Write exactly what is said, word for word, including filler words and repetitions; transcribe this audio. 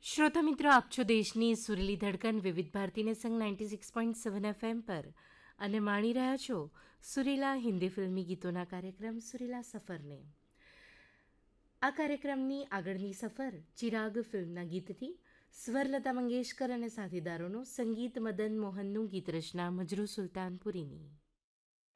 શ્રોતા મિત્રો, આપ છો દેશની સુરીલી ધડકન વિવિધ ભારતીને સંગ ninety six point seven FM પર અને માણી રહ્યા છો સુરીલા હિન્દી ફિલ્મી ગીતોના કાર્યક્રમ સુરીલા સફરને. આ કાર્યક્રમની આગળની સફર ચિરાગ ફિલ્મના ગીતથી સ્વરલતા મંગેશકર અને સાથીદારોનું સંગીત મદન મોહનનું ગીત રચના મજરૂ સુલતાનપુરીની.